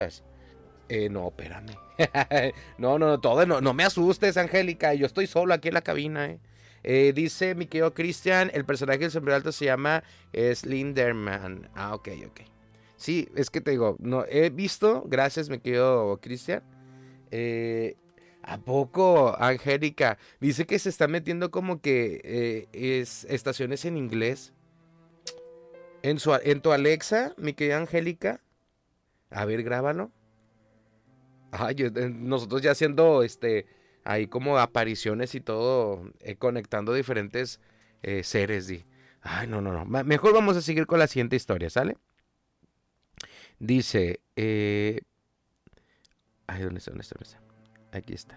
No, espérame. No me asustes, Angélica. Yo estoy solo aquí en la cabina, dice mi querido Cristian, el personaje del sombrero alto se llama Slenderman. Ok. Sí, es que te digo, no he visto, gracias mi querido Cristian. ¿A poco, Angélica? Dice que se está metiendo como que es estaciones en inglés. En tu Alexa, mi querida Angélica. A ver, grábalo. Ay, nosotros ya haciendo ahí como apariciones y todo, conectando diferentes seres. Ay, no. Mejor vamos a seguir con la siguiente historia, ¿sale? Dice, ay, ¿dónde está? Aquí está.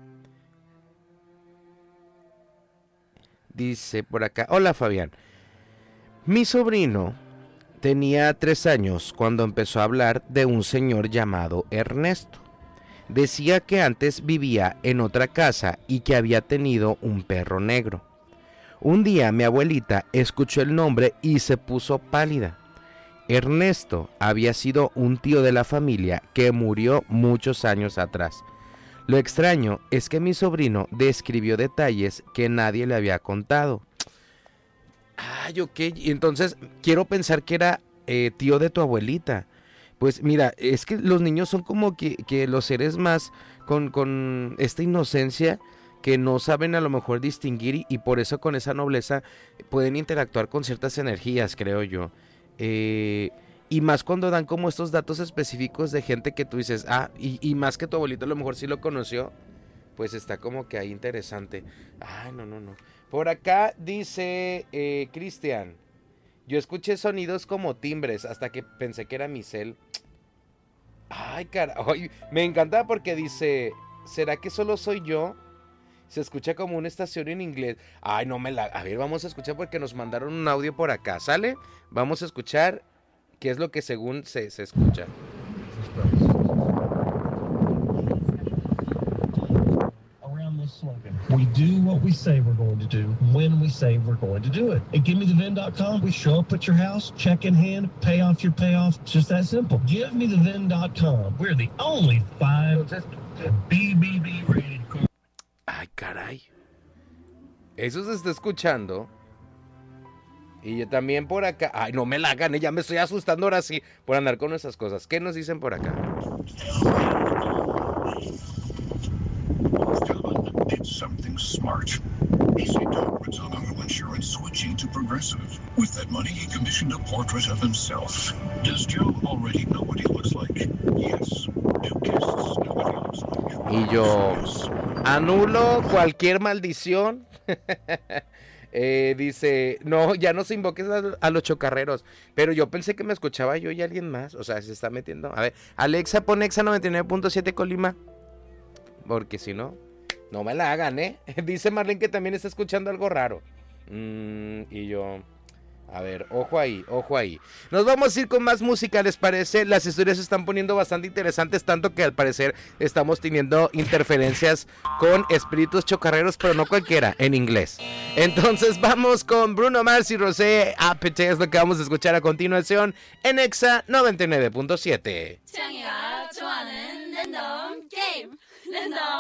Dice por acá, hola Fabián. Mi sobrino tenía 3 años cuando empezó a hablar de un señor llamado Ernesto. Decía que antes vivía en otra casa y que había tenido un perro negro. Un día mi abuelita escuchó el nombre y se puso pálida. Ernesto había sido un tío de la familia que murió muchos años atrás. Lo extraño es que mi sobrino describió detalles que nadie le había contado. Ay, ok, entonces quiero pensar que era tío de tu abuelita. Pues mira, es que los niños son como que los seres más con esta inocencia que no saben a lo mejor distinguir y por eso con esa nobleza pueden interactuar con ciertas energías, creo yo. Y más cuando dan como estos datos específicos de gente que tú dices, y más que tu abuelito a lo mejor sí lo conoció, pues está como que ahí interesante. Ay, no. Por acá dice Cristian, yo escuché sonidos como timbres hasta que pensé que era mi cel. Ay, caray, me encanta porque dice, ¿será que solo soy yo? Se escucha como una estación en inglés. Ay, no me la... A ver, vamos a escuchar porque nos mandaron un audio por acá, ¿sale? Vamos a escuchar qué es lo que según se escucha. Slogan. We do what we say we're going to do when we say we're going to do it. At GiveMeTheVin.com, we show up at your house, check in hand, pay off your payoff. It's just that simple. GiveMeTheVin.com. We're the only 5 BBB rated. Ay, caray. Eso se está escuchando. Y yo también por acá. Ay, no me la hagan, ya me estoy asustando ahora sí por andar con esas cosas. ¿Qué nos dicen por acá? Did something smart. He saved hundreds on auto insurance, switching to Progressive. With that money, he commissioned a portrait of himself. Does Joe already know what he looks like? Yes. Do guests know what he looks like? Y yo anulo cualquier maldición. Dice, no, ya no se invoques a los chocarreros. Pero yo pensé que me escuchaba yo y alguien más. O sea, se está metiendo. A ver, Alexa, pon Exa 99.7 Colima. Porque si no, no me la hagan, Dice Marlene que también está escuchando algo raro. Y yo... A ver, ojo ahí. Nos vamos a ir con más música, ¿les parece? Las historias se están poniendo bastante interesantes, tanto que al parecer estamos teniendo interferencias con espíritus chocarreros, pero no cualquiera, en inglés. Entonces vamos con Bruno Mars y Rosé Apete, es lo que vamos a escuchar a continuación en Exa 99.7.